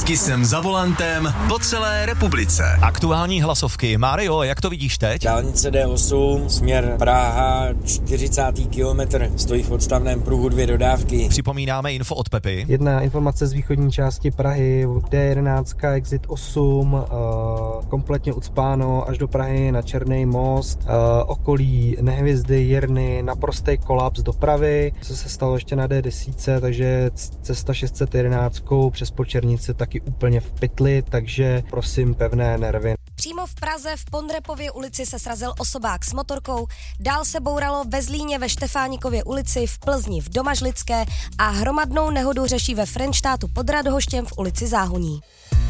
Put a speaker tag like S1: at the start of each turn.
S1: S Kissem za volantem po celé republice.
S2: Aktuální hlasovky. Mário, jak to vidíš teď?
S3: Dálnice D8, směr Praha, 40. kilometr, stojí v odstavném pruhu 2 dodávky.
S2: Připomínáme info od Pepy.
S4: Jedna informace z východní části Prahy, D11, exit 8, kompletně ucpáno až do Prahy na Černý most, okolí Nehvězdy, Jirny, naprostý kolaps dopravy, co se stalo ještě na D10, takže cesta 611 přes Počernice taky úplně v pytli, takže prosím pevné nervy.
S5: Přímo v Praze v Pondrepově ulici se srazil osobák s motorkou, dál se bouralo ve Zlíně ve Štefánikově ulici, v Plzni v Domažlické a hromadnou nehodu řeší ve Frenštátu pod Radhoštěm v ulici Záhoní.